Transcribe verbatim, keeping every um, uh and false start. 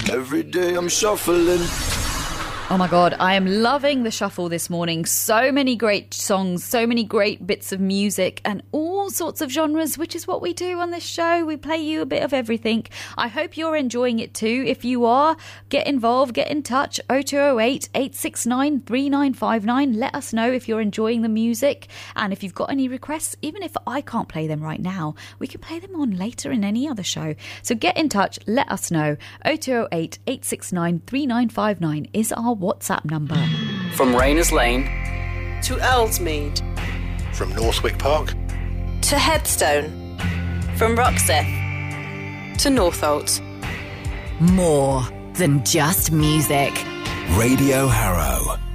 Every day I'm shuffling. Oh my God, I am loving the shuffle this morning. So many great songs, so many great bits of music and all sorts of genres, which is what we do on this show. We play you a bit of everything. I hope you're enjoying it too. If you are, get involved, get in touch. oh two oh eight, eight six nine, three nine five nine. Let us know if you're enjoying the music. And if you've got any requests, even if I can't play them right now, we can play them on later in any other show. So get in touch, let us know. oh two oh eight, eight six nine, three nine five nine is our WhatsApp number. From Rayners Lane to Ellesmead, from Northwick Park to Headstone, from Roxeth to Northolt. More than just music. Radio Harrow.